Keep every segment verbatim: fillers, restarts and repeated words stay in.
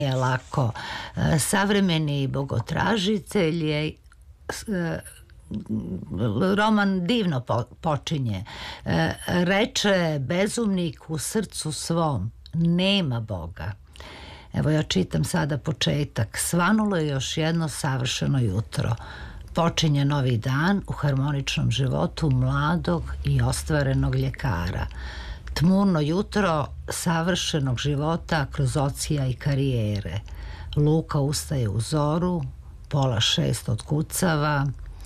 je lako. Savremeni bogotražitelj je roman divno počinje. Reče bezumnik u srcu svom, nema Boga. Evo ja čitam sada početak. Svanulo je još jedno savršeno jutro. Počinje novi dan u harmoničnom životu mladog i ostvarenog ljekara. Tmurno jutro savršenog života kroz ocija i karijere. Luka ustaje u zoru, pola šest otkucava,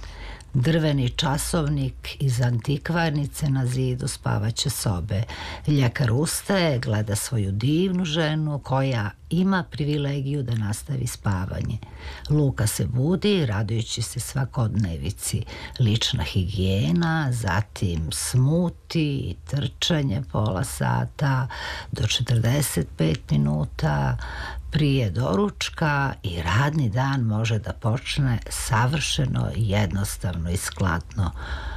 drveni časovnik iz antikvarnice na zidu spavaće sobe. Ljekar ustaje, gleda svoju divnu ženu koja ima privilegiju da nastavi spavanje. Luka se budi, radujući se svakodnevici. Lična higijena, zatim smuti i trčanje pola sata do četrdeset pet minuta prije doručka i radni dan može da počne savršeno, jednostavno i skladno.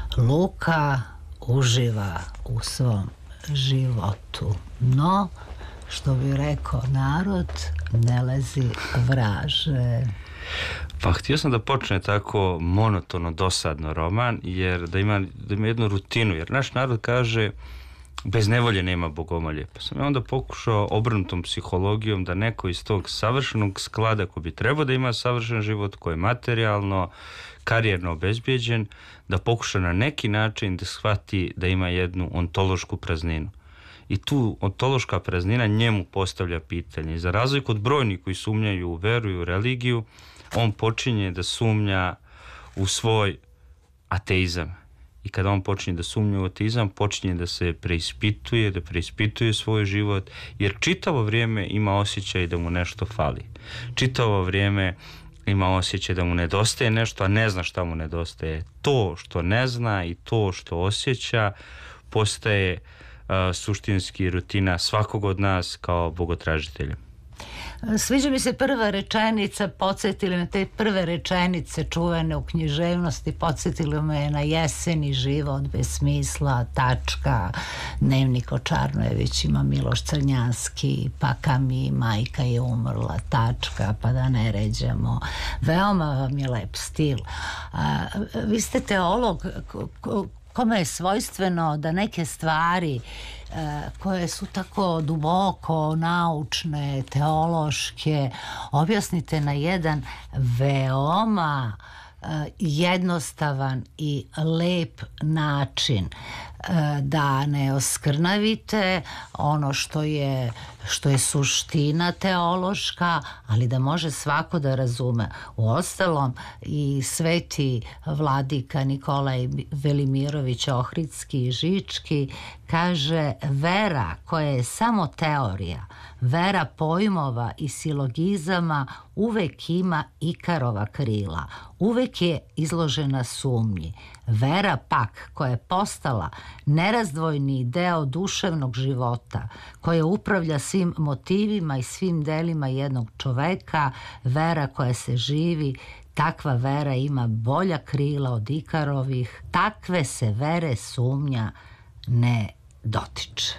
Luka uživa u svom životu. No, što bi rekao narod, ne lezi vraže. Pa htio sam da počne tako monotono, dosadno roman, jer da ima, da ima jednu rutinu, jer naš narod kaže bez nevolje nema bogomolje. Pa sam ja onda pokušao obrnutom psihologijom da neko iz tog savršenog sklada ko bi trebao da ima savršen život, koji je materijalno, karijerno obezbijeđen, da pokuša na neki način da shvati da ima jednu ontološku prazninu. I tu ontološka praznina njemu postavlja pitanje. I za razliku od brojnih koji sumnjaju u veru i u religiju, on počinje da sumnja u svoj ateizam. I kada on počinje da sumnja u ateizam, počinje da se preispituje, da preispituje svoj život, jer čitavo vrijeme ima osjećaj da mu nešto fali. Čitavo vrijeme ima osjećaj da mu nedostaje nešto, a ne zna šta mu nedostaje. To što ne zna i to što osjeća postaje uh, suštinski rutina svakog od nas kao bogotražitelja. Sviđa mi se prva rečenica, podsjetili me te prve rečenice čuvene u književnosti, podsjetili me na jeseni život bez smisla, tačka, Dnevnik o Čarnojevićima, Miloš Crnjanski, pa Kami, majka je umrla, tačka, pa da ne ređamo. Veoma vam je lep stil. A, vi ste teolog kome je svojstveno da neke stvari koje su tako duboko naučne, teološke, objasnite na jedan veoma jednostavan i lep način, da ne oskrnavite ono što je, što je suština teološka, ali da može svako da razume. Uostalom i sveti vladika Nikolaj Velimirović Ohridski i Žički kaže: vera koja je samo teorija, vera pojmova i silogizama uvek ima ikarova krila, uvek je izložena sumnji. Vera pak koja je postala nerazdvojni deo duševnog života, koja upravlja svim motivima i svim delima jednog čoveka, vera koja se živi, takva vera ima bolja krila od ikarovih, takve se vere sumnja ne dotiče.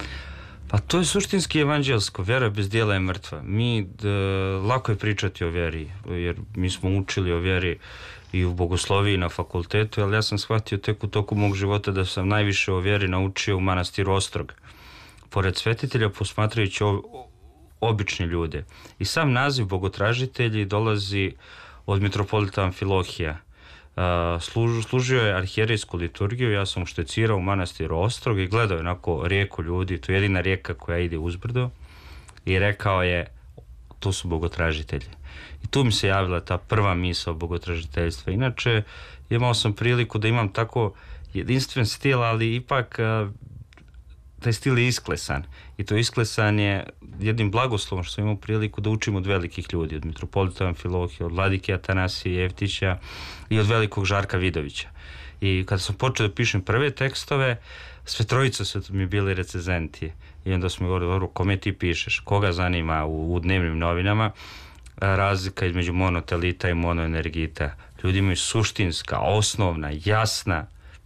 Pa to je suštinski evanđelsko. Vjera bez djela je mrtva. Mi, d, lako je pričati o vjeri, jer mi smo učili o vjeri i u bogosloviji na fakultetu, ali ja sam shvatio tek u toku mog života da sam najviše o vjeri naučio u manastiru Ostrog. Pored svetitelja, posmatrajući obične ljude. I sam naziv bogotražitelji dolazi od mitropolita Amfilohija. Uh, služ, služio je arhijerejsku liturgiju, ja sam štecirao u manastiru Ostrog i gledao onako rijeku ljudi, to je jedina rijeka koja ide uzbrdo, i rekao je: to su bogotražitelji. I tu mi se javila ta prva misao bogotražiteljstva. Inače, imao sam priliku da imam tako jedinstven stil, ali ipak uh, taj stil je isklesan. I to isklesan je jednim blagoslovom što sam imao priliku da učim od velikih ljudi, od mitropolita Amfilohija, od vladike Atanasije Jevtića i od velikog Žarka Vidovića. I kada sam počeo da pišem prve tekstove, sve trojica su mi bili recenzenti. I onda smo mi govorili: dobro, kome ti pišeš? Koga zanima u, u dnevnim novinama razlika između monotelita i monoenergita? Ljudi imaju suštinska, osnovna, jasna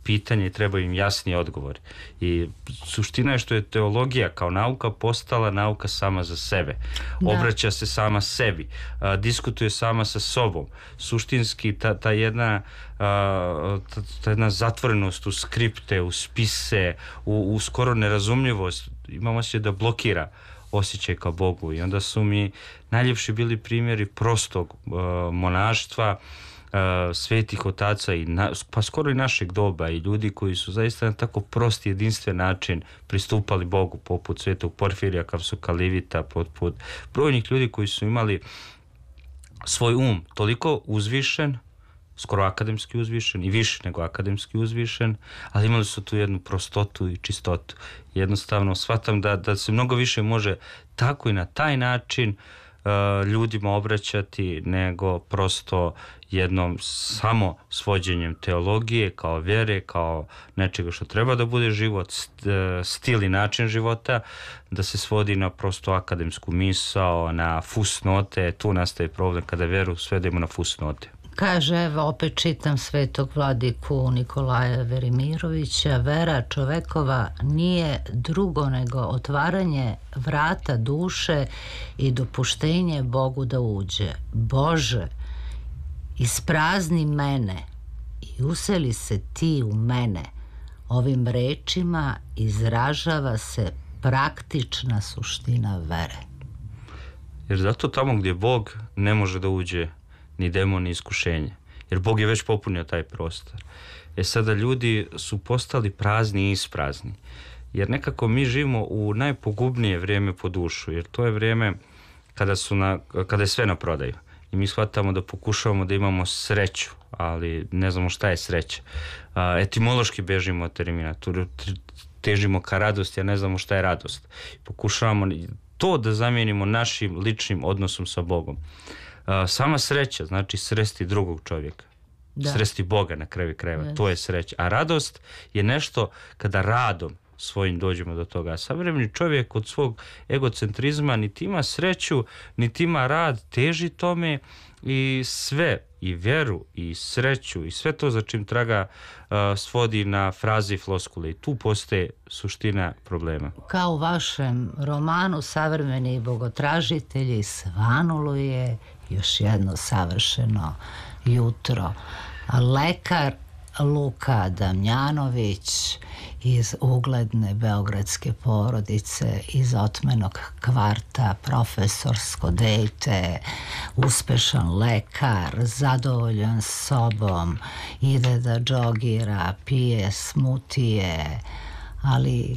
pitanja i treba im jasni odgovor. I suština je što je teologija kao nauka postala nauka sama za sebe. Da. Obraća se sama sebi, a, diskutuje sama sa sobom. Suštinski ta, ta jedna a, ta, ta jedna zatvorenost u skripte, u spise, u, u skoro nerazumljivost, imamo se da blokira osjećaj ka Bogu. I onda su mi najljepši bili primjeri prostog uh, monaštva, uh, svetih otaca i na, pa skoro i našeg doba i ljudi koji su zaista na tako prost, jedinstven način pristupali Bogu, poput svetog Porfirija, Kapsukalivita, poput brojnih ljudi koji su imali svoj um toliko uzvišen, skoro akademski uzvišen i više nego akademski uzvišen, ali imali su tu jednu prostotu i čistotu. Jednostavno shvatam da, da se mnogo više može tako i na taj način uh, ljudima obraćati nego prosto jednom samo svođenjem teologije kao vjere, kao nečega što treba da bude život, stil i način života, da se svodi na prosto akademsku misao, na fusnote. Tu nastaje problem kada vjeru svedemo na fusnote. Kaže, evo, opet čitam svetog vladiku Nikolaja Velimirovića, vera čovekova nije drugo nego otvaranje vrata duše i dopuštenje Bogu da uđe. Bože, isprazni mene i useli se ti u mene. Ovim rečima izražava se praktična suština vere. Jer zato tamo gdje Bog ne može da uđe ni demon, ni iskušenje. Jer Bog je već popunio taj prostor. E sada ljudi su postali prazni i isprazni. Jer nekako mi živimo u najpogubnije vrijeme po dušu. Jer to je vrijeme kada, su na, kada je sve na prodaju. I mi shvatamo da pokušavamo da imamo sreću, ali ne znamo šta je sreća. A, etimološki bežimo od termina. Težimo ka radosti, a ne znamo šta je radost. Pokušavamo to da zamijenimo našim ličnim odnosom sa Bogom. Uh, sama sreća znači sresti drugog čovjeka, da. Sresti Boga na kraju krajeva, yes. To je sreća. A radost je nešto kada radom svojim dođemo do toga. A savremeni čovjek od svog egocentrizma niti ima sreću, niti ima rad, teži tome i sve, i vjeru, i sreću, i sve to za čim traga uh, svodi na fraze i floskule. I tu postaje suština problema. Kao u vašem romanu Savremeni bogotražitelji svanulo je još jedno savršeno jutro. Lekar Luka Damjanović iz ugledne beogradske porodice, iz otmenog kvarta, profesorsko dete, uspešan lekar, zadovoljan sobom, ide da džogira, pije smutije, ali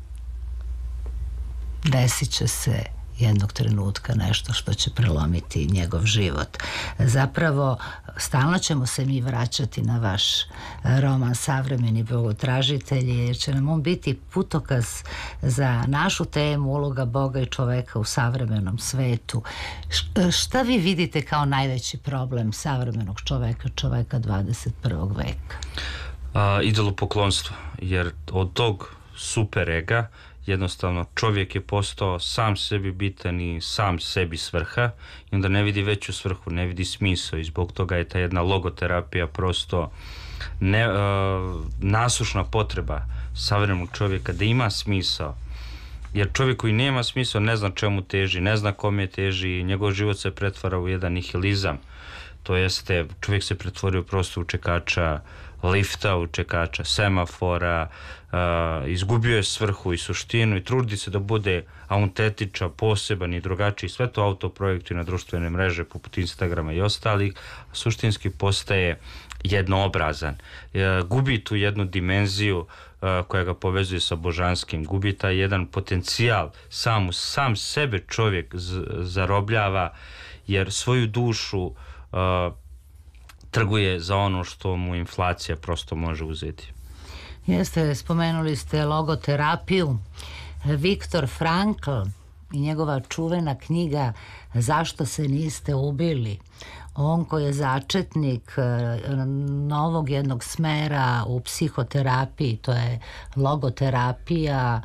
desit će se jednog trenutka nešto što će prelomiti njegov život. Zapravo, stalno ćemo se mi vraćati na vaš roman Savremeni bogotražitelji, jer će nam on biti putokaz za našu temu uloga Boga i čoveka u savremenom svetu. Šta vi vidite kao najveći problem savremenog čoveka, čoveka dvadeset prvog veka? A, idolopoklonstvo, jer od tog super ega jednostavno čovjek je postao sam sebi bitan i sam sebi svrha i onda ne vidi veću svrhu, ne vidi smisao i zbog toga je ta jedna logoterapija prosto ne, uh, nasušna potreba savremenog čovjeka da ima smisao. Jer čovjek koji nema smisao ne zna čemu teži, ne zna kome teži i njegov život se pretvara u jedan nihilizam. To jeste, čovjek se pretvorio prosto u čekača lifta, u čekača semafora, uh, izgubio je svrhu i suštinu i trudi se da bude autentičan, poseban i drugačiji. Sve to autoprojektuje na društvene mreže poput Instagrama i ostalih, a suštinski postaje jednoobrazan. Uh, gubi tu jednu dimenziju uh, koja ga povezuje sa božanskim, gubi taj jedan potencijal, sam, sam sebe čovjek z- zarobljava jer svoju dušu uh, trguje za ono što mu inflacija prosto može uzeti. Jeste, spomenuli ste logoterapiju. Viktor Frankl i njegova čuvena knjiga Zašto se niste ubili? On koji je začetnik novog jednog smera u psihoterapiji, to je logoterapija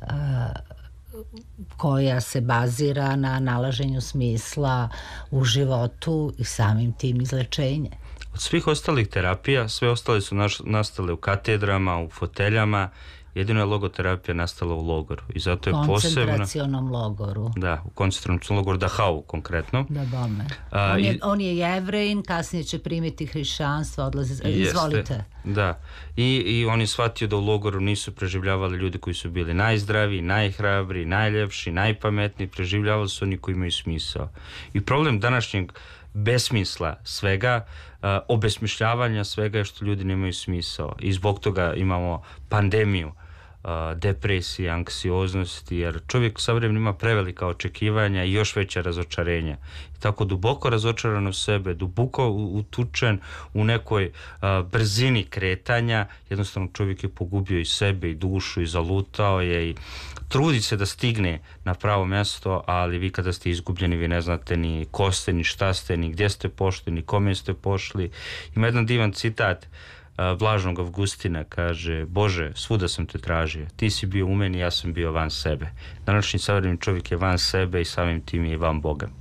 koja se bazira na nalaženju smisla u životu i samim tim izlečenje. Od svih ostalih terapija, sve ostale su naš, nastale u katedrama, u foteljama, jedino je logoterapija nastala u logoru. I zato je posebno... Koncentracionom logoru. Da, u koncentracionom logoru Dachau konkretno. Da, bome. A, on, je, i, on je Jevrejin, kasnije će primiti hrišćanstvo, odlazi... Jeste, izvolite. Da, I, i on je shvatio da u logoru nisu preživljavali ljudi koji su bili najzdraviji, najhrabri, najljepši, najpametniji, preživljavali su oni koji imaju smisao. I problem današnjeg besmisla svega, uh, obesmišljavanja svega je što ljudi nemaju smisao i zbog toga imamo pandemiju uh, depresije, anksioznosti, jer čovjek savremeno ima prevelika očekivanja i još veća razočarenja. I tako duboko razočaran u sebe, duboko utučen u nekoj uh, brzini kretanja, jednostavno čovjek je pogubio i sebe i dušu i zalutao je i trudi se da stigne na pravo mjesto, ali vi kada ste izgubljeni, vi ne znate ni ko ste, ni šta ste, ni gdje ste pošli, ni kome ste pošli. Ima jedan divan citat uh, Blažnog Avgustina, kaže: Bože, svuda sam te tražio, ti si bio u meni, ja sam bio van sebe. Današnji savremeni čovjek je van sebe i samim tim je i van Boga.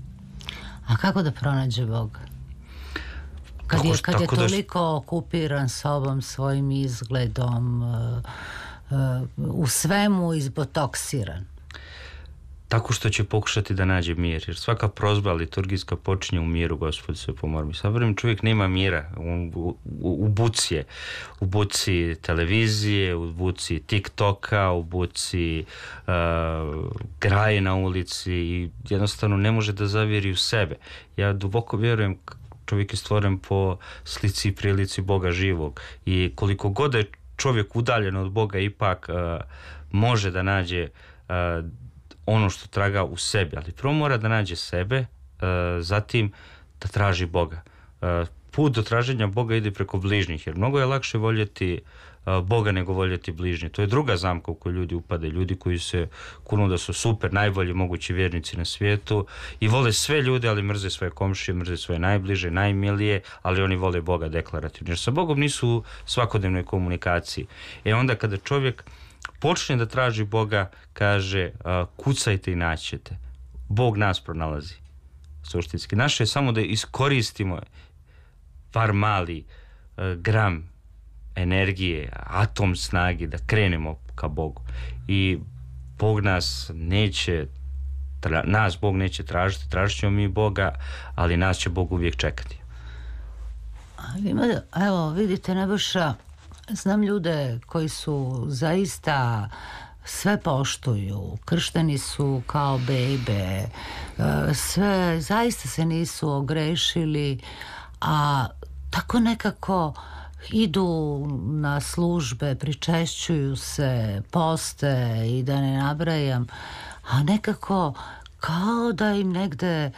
A kako da pronađe Boga? Kad je, kad je toliko da... okupiran sobom, svojim izgledom, uh, uh, u svemu izbotoksiran? Tako što će pokušati da nađe mir, jer svaka prozba liturgijska počinje u miru, Gospod se pomori. Savremeni čovjek nema mira, u, u, u buci je, u buci televizije, u buci TikToka, u buci uh, graje na ulici i jednostavno ne može da zavjeri u sebe. Ja duboko vjerujem, čovjek je stvoren po slici i prilici Boga živog i koliko god je čovjek udaljen od Boga, ipak uh, može da nađe uh, ono što traga u sebi, ali prvo mora da nađe sebe, uh, zatim da traži Boga. Uh, put do traženja Boga ide preko bližnjih, jer mnogo je lakše voljeti uh, Boga nego voljeti bližnje. To je druga zamka u koju ljudi upade. Ljudi koji se kunu da su super, najbolji mogući vjernici na svijetu i vole sve ljude, ali mrze svoje komšije, mrze svoje najbliže, najmilije, ali oni vole Boga deklarativno. Jer sa Bogom nisu u svakodnevnoj komunikaciji. E onda kada čovjek počne da traži Boga, kaže uh, kucajte i naćete. Bog nas pronalazi. Suštinski. Naše je samo da iskoristimo par mali uh, gram energije, atom snage, da krenemo ka Bogu. I Bog nas neće, tra, nas Bog neće tražiti, tražit ćemo mi Boga, ali nas će Bog uvijek čekati. Evo, vidite, Nebojša, znam ljude koji su zaista sve poštuju, kršteni su kao bebe, sve, zaista se nisu ogrešili, a tako nekako idu na službe, pričešćuju se, poste i da ne nabrajam, a nekako kao da im negde,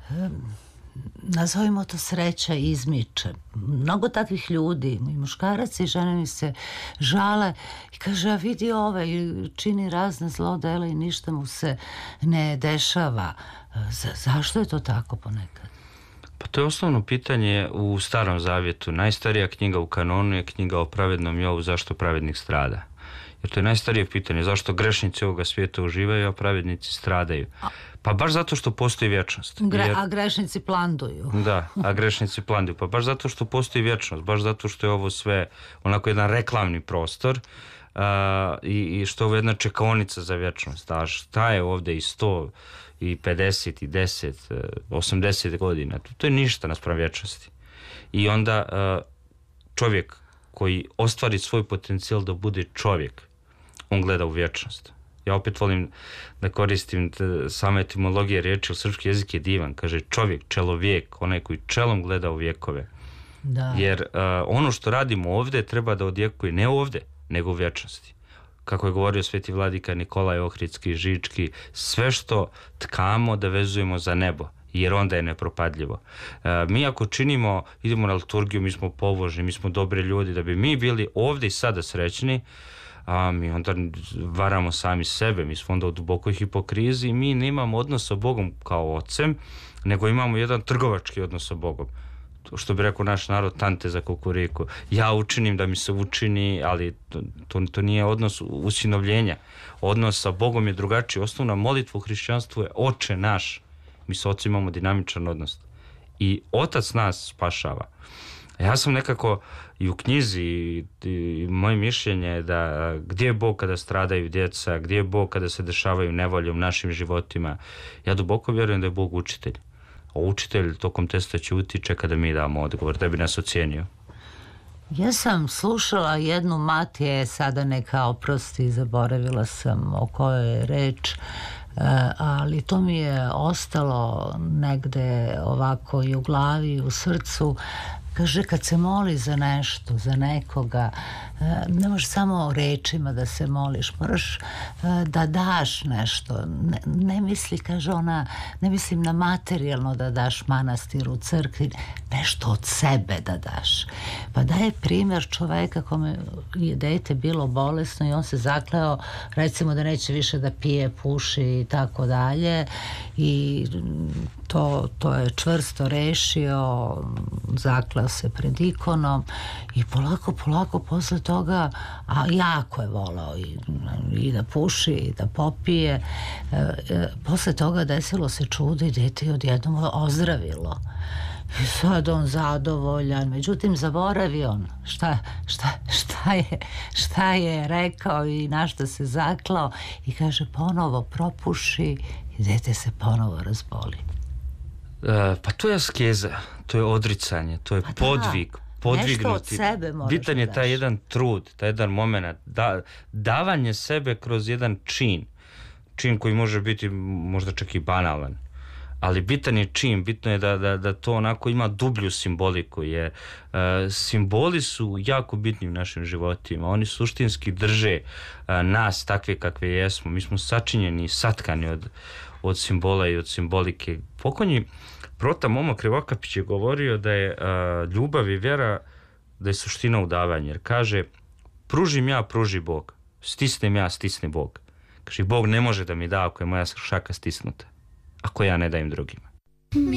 nazovimo to, sreća izmiče. Mnogo takvih ljudi, i muškarac i žene mi se žale i kaže, a vidi ovaj, čini razne zlodela i ništa mu se ne dešava. Za, zašto je to tako ponekad? Pa to je osnovno pitanje u Starom Zavjetu. Najstarija knjiga u kanonu je knjiga o pravednom Jovu, zašto pravednik strada. Jer to je najstarije pitanje, zašto grešnici ovoga svijeta uživaju, a pravednici stradaju. Pa baš zato što postoji vječnost. Gre, jer, a grešnici planduju. Da, a grešnici planduju. Pa baš zato što postoji vječnost, baš zato što je ovo sve onako jedan reklamni prostor uh, i, i što je ovo jedna čekaonica za vječnost. A šta je ovdje i sto i pedeset i deset, osamdeset godina? To je ništa naspram vječnosti. I onda uh, čovjek koji ostvari svoj potencijal da bude čovjek, on gleda u vječnost. Ja opet volim da koristim same etimologije riječi, srpski jezik je divan. Kaže čovjek, čelovijek, onaj koji čelom gleda u vjekove. Da. Jer uh, ono što radimo ovdje treba da odjekuje ne ovdje, nego u vječnosti. Kako je govorio sveti vladika Nikolaj Ohridski, Žički, sve što tkamo da vezujemo za nebo, jer onda je nepropadljivo. Uh, mi ako činimo, idemo na liturgiju, mi smo pobožni, mi smo dobri ljudi, da bi mi bili ovdje i sada srećni, a mi onda varamo sami sebe, mi smo onda u dubokoj hipokrizi i mi nemamo odnos sa Bogom kao ocem, nego imamo jedan trgovački odnos sa Bogom. Što bi rekao naš narod, tante za kukuriku. Ja učinim da mi se učini, ali to, to, to nije odnos usinovljenja. Odnos sa Bogom je drugačiji. Osnovna molitva u hrišćanstvu je Oče naš. Mi sa ocem imamo dinamičan odnos. I Otac nas spašava. A ja sam nekako i u knjizi i, i moje mišljenje je da gdje je Bog kada stradaju djeca, gdje je Bog kada se dešavaju nevolje u našim životima. Ja duboko vjerujem da je Bog učitelj. A učitelj tokom testa ćuti, čeka da mi damo odgovor, da bi nas ocijenio. Ja sam slušala jednu Matije, sada neka oprosti, zaboravila sam o kojoj je reč, ali to mi je ostalo negde ovako i u glavi i u srcu. Kaže, kad se moli za nešto, za nekoga, ne možeš samo rečima da se moliš, moraš da daš nešto. Ne, ne misli, kaže ona, ne mislim na materijalno da daš manastiru, crkvi, nešto od sebe da daš. Pa daje primjer čoveka kome je dete bilo bolesno i on se zakleo, recimo da neće više da pije, puši i tako dalje, i to, to je čvrsto rešio, zakleo se pred ikonom i polako, polako posle toga, a jako je volao i, i da puši i da popije, e, e, posle toga desilo se čudo i dete je odjednom ozdravilo. I sad on zadovoljan, međutim zaboravi on šta, šta, šta, je, šta je rekao i na šta se zaklao i kaže ponovo propuši i dete se ponovo razboli. E, pa to je askeza, to je odricanje, to je pa podvig, da, podvignuti. Nešto od sebe moraš bitan je da taj daš. jedan trud, taj jedan moment, da, davanje sebe kroz jedan čin, čin koji može biti možda čak i banalan, ali bitan je čin, bitno je da, da, da to onako ima dublju simboliku, jer uh, simboli su jako bitni u našim životima, oni suštinski drže uh, nas takve kakve jesmo, mi smo sačinjeni i satkani od, od simbola i od simbolike. Pokojni Prota Momo Krivokapić je govorio da je uh, ljubav i vjera, da je suština u davanju, jer kaže pružim ja, pruži Bog, stisnem ja, stisne Bog. Kaže, Bog ne može da mi da ako je moja šaka stisnuta, ako ja ne dajem drugima.